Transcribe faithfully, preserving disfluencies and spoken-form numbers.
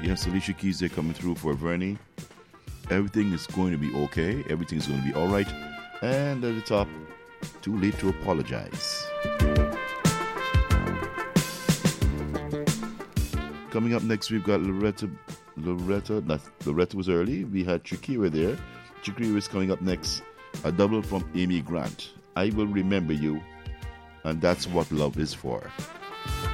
Yes, Alicia Keys, they're coming through for Vernie. Everything is going to be okay. Everything's going to be all right. And at the top, too late to apologize. Coming up next, we've got Loretta. Loretta, not Loretta was early. We had Shakira there. Shakira is coming up next. A double from Amy Grant. I will remember you, and that's what love is for.